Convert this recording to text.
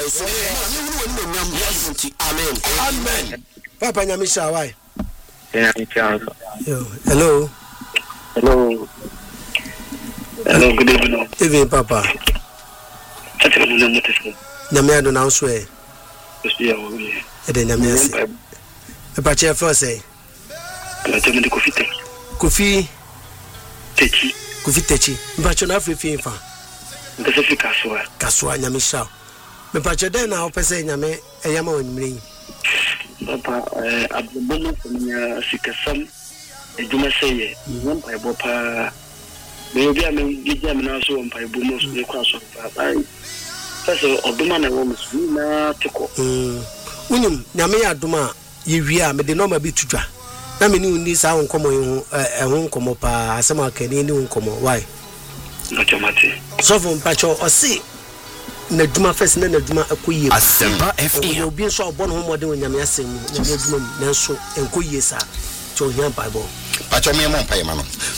so amen Papa Nyamisha why Hello, good evening. Even Papa Nyamia do now swear Nyamia Papa Chair first say Kofi Techi Mbacho na Afrifi fa Ndese Kaswa Nyamisha me pacho den na opese nyame eyama onimre Papa abbono nya sikasam ejuma seye nyampa ebopa me obi am gija me na so mpa ebomo so ne kwa so papa so oduma na wo musu na teko unim nyame ya aduma ye wi me de no ma bi tudwa na me ni uni sa wonkomo ho nkomo pa asema akani ni wonkomo why Gachomati so from pacho osi na duma first na duma akoyie Asempa FM obi so obono ho mode nyame asem nyame duma na so enkoyie sa to hia bible pacho me mo mpa yema no